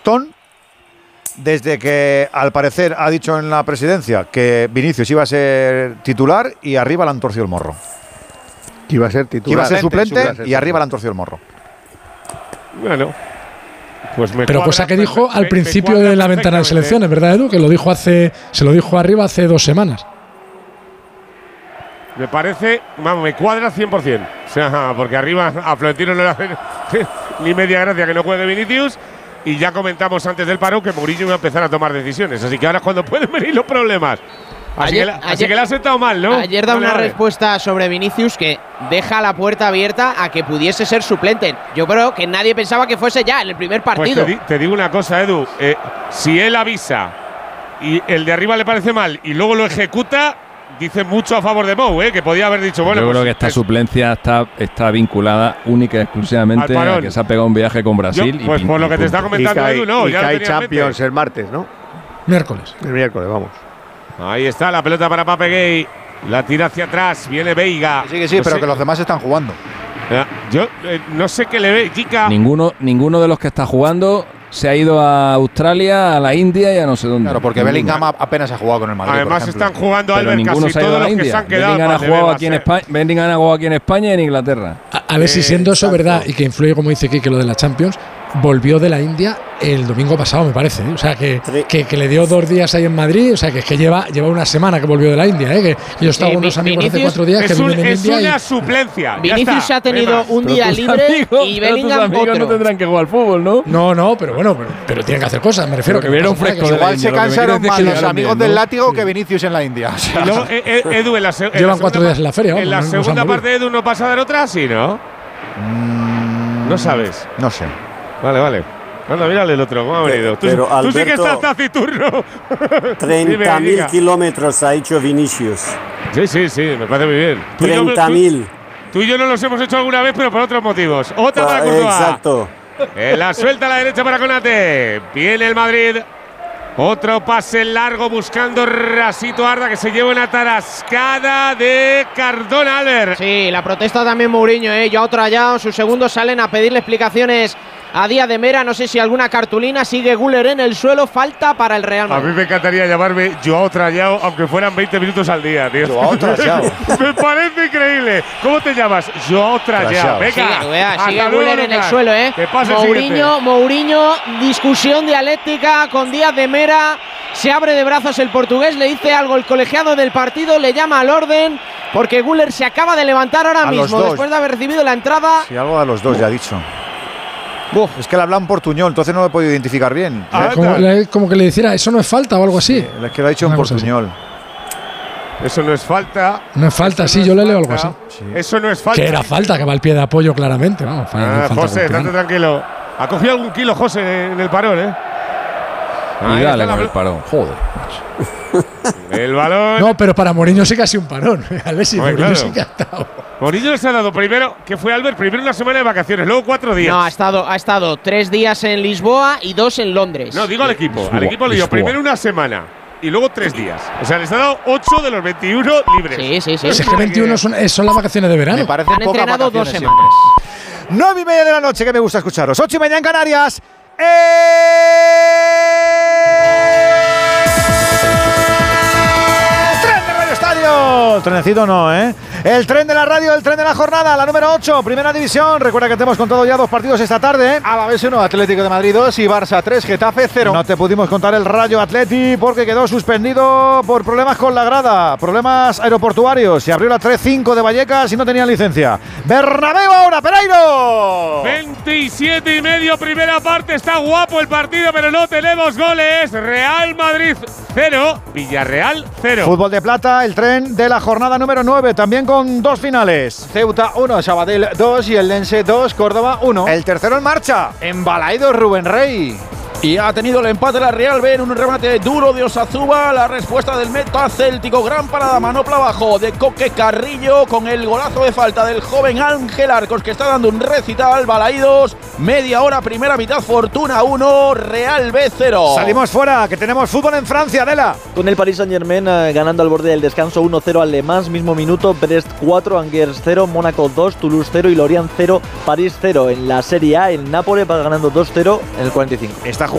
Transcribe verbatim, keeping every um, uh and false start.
tostón desde que, al parecer, ha dicho en la presidencia que Vinicius iba a ser titular y arriba le han torcido el morro. Que iba a ser titular. Que iba a ser suplente, suplente a ser y arriba le han torcido el morro. Bueno, pues me Pero cuadra, cosa que dijo me, al me, principio me de la ventana de selecciones, ¿verdad, Edu? Que lo dijo hace, se lo dijo arriba hace dos semanas. Me parece, vamos, me cuadra cien por cien. O sea, porque arriba a Florentino no le hace ni media gracia que no juegue Vinicius. Y ya comentamos antes del paro que Mourinho iba a empezar a tomar decisiones. Así que ahora es cuando pueden venir los problemas. Así, ayer, que, la, así ayer, que le ha sentado mal, ¿no? Ayer da vale, una vale. respuesta sobre Vinicius que deja la puerta abierta a que pudiese ser suplente. Yo creo que nadie pensaba que fuese ya en el primer partido. Pues te, di, te digo una cosa, Edu. Eh, si él avisa y el de arriba le parece mal y luego lo ejecuta, dice mucho a favor de Mou, ¿eh? Que podía haber dicho, bueno, yo pues, creo que esta es, suplencia está, está vinculada única y exclusivamente a que se ha pegado un viaje con Brasil. Yo, pues y por lo que te está comentando, y cae, Edu, no. Y ya cae lo Champions el martes, ¿no? Miércoles. El miércoles, vamos. Ahí está la pelota para Pape Gay. La tira hacia atrás. Viene Veiga. Sí, que sí, no pero sé, que los demás están jugando. Yo eh, no sé qué le ve. Chica. Ninguno, ninguno de los que está jugando se ha ido a Australia, a la India y a no sé dónde. Claro, porque ninguno. Bellingham apenas ha jugado con el Madrid. Además están jugando Pero Albert ninguno casi se ha ido todos a la los que India. se han quedado. Bellingham ha de jugado Bebas, aquí en eh. España, Bellingham ha jugado aquí en España y en Inglaterra. A, a ver si Eh, siendo eso exacto. verdad y que influye, como dice Kike, lo de la Champions, volvió de la India el domingo pasado, me parece, ¿eh? O sea, que, que, que le dio dos días ahí en Madrid. O sea, que es que lleva, lleva una semana que volvió de la India, ¿eh? Que yo estaba Sí, con unos amigos Vinicius hace cuatro días que Es, un, viven en es India. una Y, suplencia. Vinicius ha tenido un Pero día tus libre amigos- y pero tus Bellingham amigos otro. no tendrán que jugar al fútbol, ¿no? no, no, pero bueno, pero, pero tienen que hacer cosas, me refiero. Pero que vieron no pasa nada, fresco que de la Igual India, se lo que me cansaron quiero más decir es los que amigos llegaron del bien, ¿no? látigo que Vinicius en la India. O sea, Y luego, eh, eh, Edu, en la, se- en la Llevan segunda cuatro días en la feria, vamos, En la no nos segunda han movido. parte, Edu, ¿no pasa a dar otra? Sí, ¿no? mm, No sabes. No sé. Vale, vale. Anda, mírale el otro, ¿cómo ha venido? Tú, Pero, tú sí que Alberto, estás taciturno. treinta mil Dime, kilómetros ha hecho Vinicius. Sí, sí, sí, me parece muy bien. Tú y yo- treinta mil. Tú, tú y yo no los hemos hecho alguna vez, pero por otros motivos. Otra para Courtois. Exacto. Eh, la suelta a la derecha para Konate. Viene el Madrid. Otro pase largo buscando Rasito Arda, que se lleva una tarascada de Cardona, Albert. Sí, la protesta también Mourinho, ¿eh? Joao Trayao, sus segundos salen a pedirle explicaciones a Díaz de Mera. No sé si alguna cartulina. Sigue Güler en el suelo. Falta para el Real A Madrid. mí me encantaría llamarme Joao Trayao, aunque fueran veinte minutos al día, tío. Joao Trayao. Me parece increíble. ¿Cómo te llamas? Joao Trayao. Trayao. Venga. Sigue, vea, hasta sigue luego, Güler en el Lucas. suelo, ¿eh? Que pase el Mourinho, siguiente. Mourinho, discusión dialéctica con Díaz de Mera. Se abre de brazos el portugués, le dice algo el colegiado del partido, le llama al orden, porque Güler se acaba de levantar ahora A los mismo dos. después de haber recibido la entrada. Sí, algo a los dos ya ha dicho. Uf. Es que le habla en portuñol, entonces no lo he podido identificar bien. Ah, como, le- como que le dijera, eso no es falta o algo así. Es que lo ha dicho en Una cosa así. portuñol. Eso no es falta. No es falta, Eso sí, no yo es le leo algo así. falta. Eso no es falta. Que era falta, que va al pie de apoyo claramente. Vamos, fa- Ah, falta José, con date plano. tranquilo. Ha cogido algún kilo José en el parón, ¿eh? Y Ahí dale está la con el pelo- parón. Joder. El balón. No, pero para Mourinho sí que ha sido un parón. Alessi, Hombre, Mourinho claro. sí que ha estado. Mourinho les ha dado primero, ¿qué fue Albert? Primero una semana de vacaciones, luego cuatro días. No, ha estado, ha estado tres días en Lisboa y dos en Londres. No, digo al equipo. Lisboa, Al equipo le dio Lisboa. primero una semana y luego tres días. O sea, les ha dado ocho de los veintiuno libres. Sí, sí, sí. Pues es que veintiuno son, eh, son las vacaciones de verano. Me parecen Han pocas entrenado dos vacaciones semanas. siempre. Nueve y media de la noche, que me gusta escucharos. Ocho y media en Canarias. ¡Eh! ¡Tren de Radio Estadio! El trenecito no, ¿eh? El tren de la radio, el tren de la jornada, la número ocho, Primera División. Recuerda que te hemos contado ya dos partidos esta tarde, ¿eh? Alavés uno, Atlético de Madrid dos y Barça tres, Getafe cero. No te pudimos contar el Rayo Atleti porque quedó suspendido por problemas con la grada, problemas aeroportuarios. Se abrió la tres cinco de Vallecas y no tenían licencia. Bernabéu ahora, Pereiro. veintisiete y medio, primera parte. Está guapo el partido, pero no tenemos goles. Real Madrid cero, Villarreal cero. Fútbol de plata, el tren de la jornada número nueve, también con dos finales. Ceuta uno, Sabadell dos y el Lense dos, Córdoba uno. El tercero en marcha. Embalaído Rubén Rey. Y ha tenido el empate la Real B en un remate duro de Osazúa. La respuesta del meta céltico. Gran parada, manopla abajo de Coque Carrillo con el golazo de falta del joven Ángel Arcos, que está dando un recital. Balaídos, media hora, primera mitad, Fortuna uno, Real B cero. Salimos fuera, que tenemos fútbol en Francia, Adela. Con el Paris Saint-Germain eh, ganando al borde del descanso uno cero al Le Mans, mismo minuto, Brest cuatro, Angers cero, Mónaco dos, Toulouse cero y Lorient cero, París cero. En la Serie A, el Nápoles va ganando dos cero en el cuarenta y cinco. Está